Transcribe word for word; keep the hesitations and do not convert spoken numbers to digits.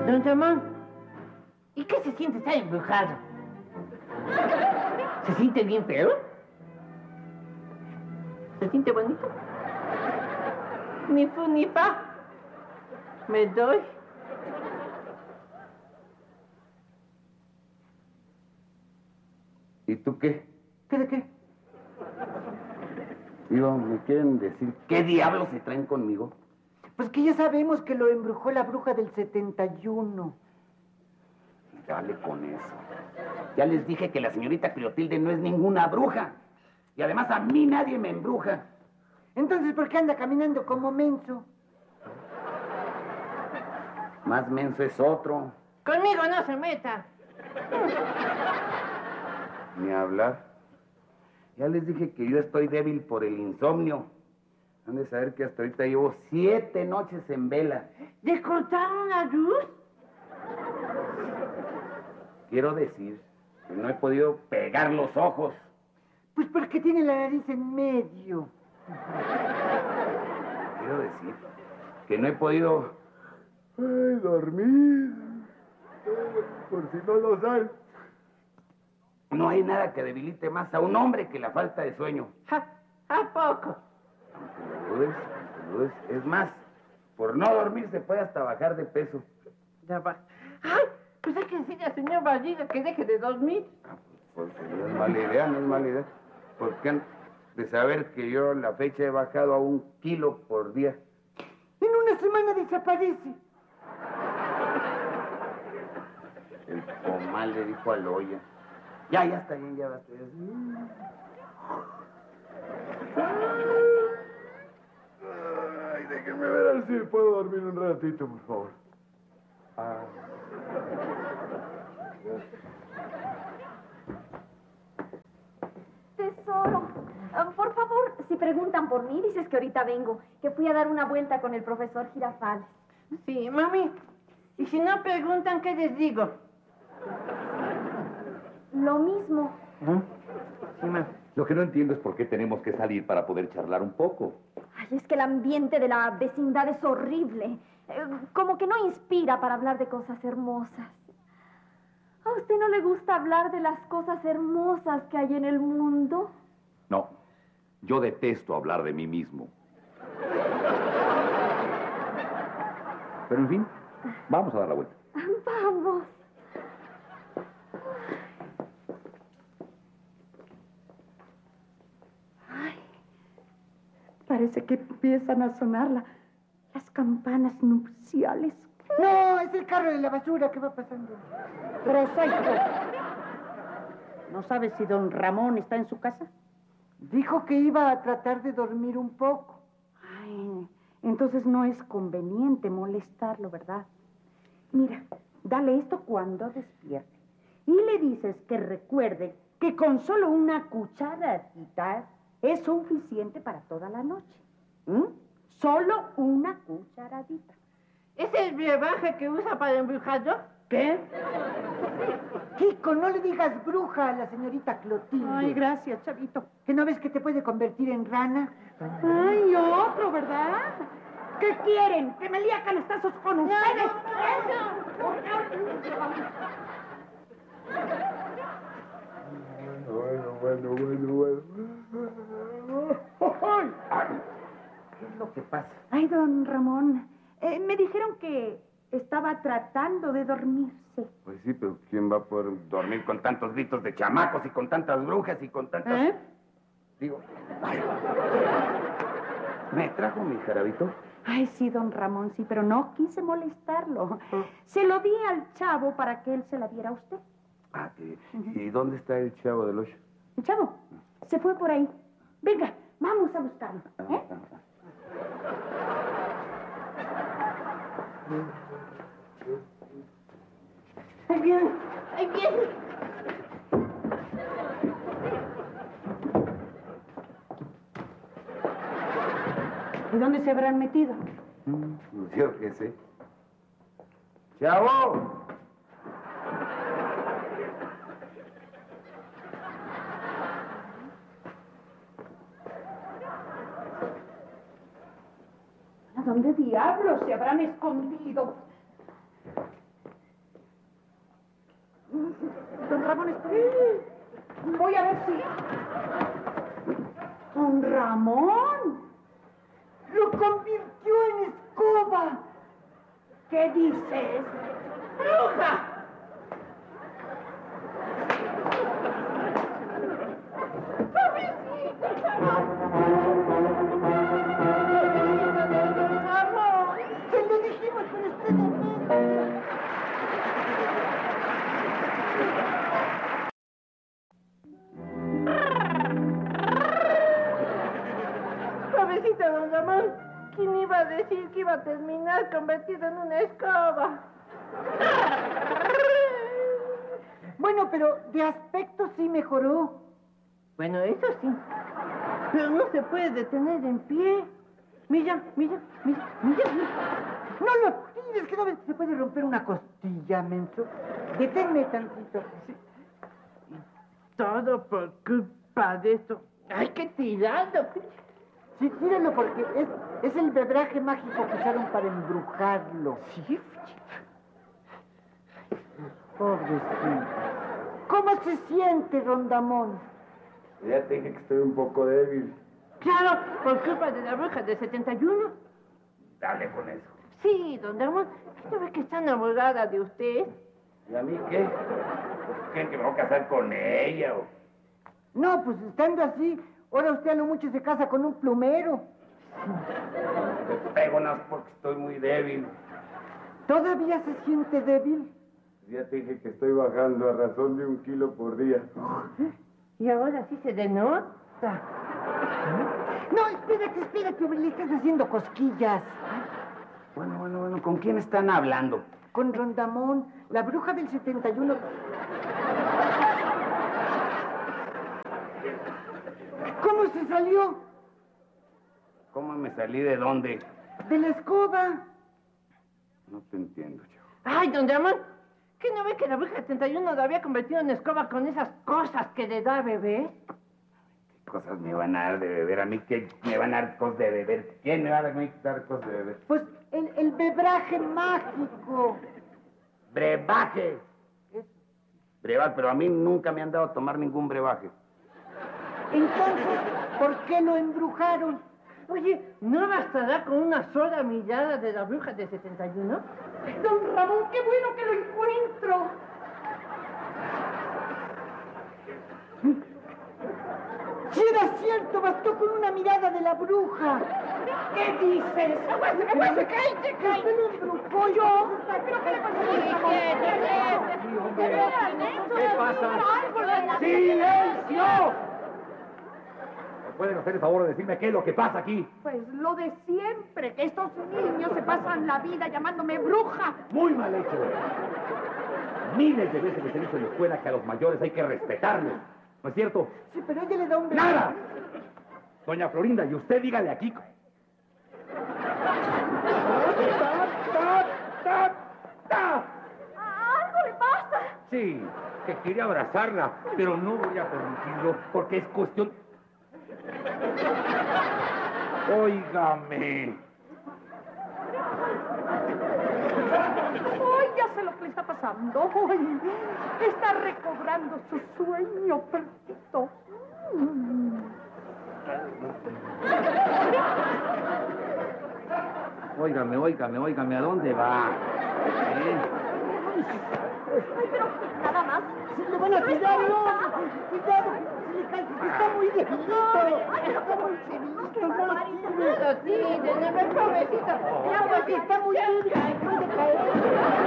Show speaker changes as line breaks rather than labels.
Don Ramón, ¿y qué se siente estar embrujado? ¿Se siente bien feo? ¿Se siente bonito? Ni fu ni fa. Me doy.
¿Y tú qué?
¿Qué de qué?
Digo, ¿me quieren decir qué diablos se traen conmigo?
Pues que ya sabemos que lo embrujó la bruja del setenta y uno.
Y dale con eso. Ya les dije que la señorita Clotilde no es ninguna bruja. Y además a mí nadie me embruja.
Entonces, ¿por qué anda caminando como menso?
Más menso es otro.
Conmigo no se meta.
Ni hablar. Ya les dije que yo estoy débil por el insomnio. Han de saber que hasta ahorita llevo siete noches en vela.
¿Le cortaron la luz?
Quiero decir que no he podido pegar los ojos.
Pues porque tiene la nariz en medio.
Quiero decir que no he podido... Ay, dormir. Por si no lo saben. No hay nada que debilite más a un hombre que la falta de sueño.
¿A, ¿A poco?
Aunque lo dudes, aunque lo dudes. Es más, por no dormir se puede hasta bajar de peso.
Ya va. ¡Ay! Pues hay que decirle al señor Barriga que deje de dormir.
Ah, pues, pues no es mala idea, no es mala idea. Porque han de saber que yo la fecha he bajado a un kilo por día.
En una semana desaparece.
El comal le dijo a Loya. Ya, ya está bien, ya basta. Ay, déjenme ver a ver si puedo dormir un ratito, por favor. Ah.
Tesoro, uh, por favor, si preguntan por mí, dices que ahorita vengo, que fui a dar una vuelta con el profesor Girafales.
Sí, mami. Y si no preguntan, ¿qué les digo?
Lo mismo.
¿Ah? Sí, mami.
Lo que no entiendo es por qué tenemos que salir para poder charlar un poco.
Ay, es que el ambiente de la vecindad es horrible. Eh, como que no inspira para hablar de cosas hermosas. ¿A usted no le gusta hablar de las cosas hermosas que hay en el mundo?
No, yo detesto hablar de mí mismo. Pero en fin, vamos a dar la vuelta.
Vamos.
Ay, parece que empiezan a sonar la, las campanas nupciales.
No, es el carro de la basura que va pasando.
Prosaico, ¿no sabes si don Ramón está en su casa?
Dijo que iba a tratar de dormir un poco.
Ay, entonces no es conveniente molestarlo, ¿verdad? Mira, dale esto cuando despierte. Y le dices que recuerde que con solo una cucharadita es suficiente para toda la noche. ¿Mm? Solo una cucharadita.
¿Es el brebaje que usa para embrujarlo?
¿Qué?
Kiko, no le digas bruja a la señorita Clotilde.
Ay, gracias, chavito.
¿Que no ves que te puede convertir en rana?
Ay, otro, ¿verdad? ¿Qué quieren? ¿Que me lía canastazos con ustedes?
Bueno, bueno, bueno, bueno. Ay, ay. ¿Qué es lo que pasa?
Ay, don Ramón, eh, me dijeron que estaba tratando de dormirse.
Pues sí, pero ¿quién va a poder dormir con tantos gritos de chamacos y con tantas brujas y con tantas...
¿Eh?
Digo... Ay. ¿Me trajo mi jarabito?
Ay, sí, don Ramón, sí, pero no quise molestarlo. Se lo di al chavo para que él se la diera a usted.
Ah, ¿y, ¿y dónde está el chavo del ocho?
El chavo se fue por ahí. Venga, vamos a buscarlo, ¿eh?
¡Ahí viene! ¡Ahí viene!
¿Y dónde se habrán metido?
Mm, yo qué sé. ¡Chavo!
¿A dónde diablos se habrán escondido? Don Ramón, espere. Voy a ver si... Don Ramón lo convirtió en escoba. ¿Qué dices? ¡Bruja! Se lo dijimos, pero usted no.
Pobrecito don Ramón, ¿quién iba a decir que iba a terminar convertido en una escoba?
Bueno, pero de aspecto sí mejoró.
Bueno, eso sí. Pero no se puede detener en pie. Mira, mira, mira, mira.
No lo tires, que no ves que se puede romper una costilla, menso. Deténme tantito. Sí.
Todo por culpa de esto. ¡Ay, qué tirado!
Sí, tíralo porque es, es el bebraje mágico que usaron para embrujarlo.
Sí.
Pobrecito. ¿Cómo se siente, Rondamón?
Ya te dije que estoy un poco débil.
Claro, por culpa de la bruja de setenta y uno.
Dale con eso.
Sí, don Ramón, ¿no ve que está enamorada de usted?
¿Y a mí qué? ¿Creen que me voy a casar con ella o...?
No, pues estando así, ahora usted a lo mucho se casa con un plumero.
Te pego nada más porque estoy muy débil.
¿Todavía se siente débil?
Ya te dije que estoy bajando a razón de un kilo por día.
Y ahora sí se denota.
No, espérate, espérate, le estás haciendo cosquillas.
Bueno, bueno, bueno, ¿con quién están hablando?
Con Rondamón, la bruja del setenta y uno. ¿Cómo se salió?
¿Cómo me salí de dónde?
De la escoba.
No te entiendo, yo.
Ay, don Ramón, ¿qué no ve que la bruja del setenta y uno lo había convertido en escoba con esas cosas que le da a bebé?
¿Qué cosas me van a dar de beber? ¿A mí qué me van a dar cosas de beber? ¿Quién me va a dar cosas de beber?
Pues el, el bebraje mágico.
¡Brebaje! Brebaje, pero a mí nunca me han dado a tomar ningún brebaje.
Entonces, ¿por qué lo embrujaron?
Oye, ¿no bastará con una sola mirada de la bruja de setenta y uno?
Don Ramón, qué bueno que lo encuentro. Si era cierto, bastó con una mirada de la bruja. ¿Qué dices? ¡Aguántame, cállate, cállate! ¿Usted lo embrujó yo? ¿Pero qué le pasó?
¿Qué pasa? ¡Silencio! ¿Me pueden hacer el favor de decirme qué es lo que pasa aquí?
Pues lo de siempre, que estos niños se pasan la vida llamándome bruja.
Muy mal hecho. Miles de veces les he dicho en la escuela que a los mayores hay que respetarlos. ¿No es cierto?
Sí, pero ella le da un...
¡Nada! Doña Florinda, y usted dígale aquí... ¡Ta, ta, ta!
¡Algo le pasa!
Sí, que quería abrazarla, pero no voy a permitirlo porque es cuestión... Óigame.
¡Ay, ya sé lo que le está pasando! ¡Ay! Está recobrando su sueño perdido. Mm.
Óigame, óigame, óigame, ¿a dónde va? ¿Eh?
Ay, pero nada más.
Se le van a tirar, no. Cuidado, se le cae, está muy debilito. Está muy debilito, no lo tire.
No lo tire, no me pobrecito.
Ya, porque está muy débil, puede caer.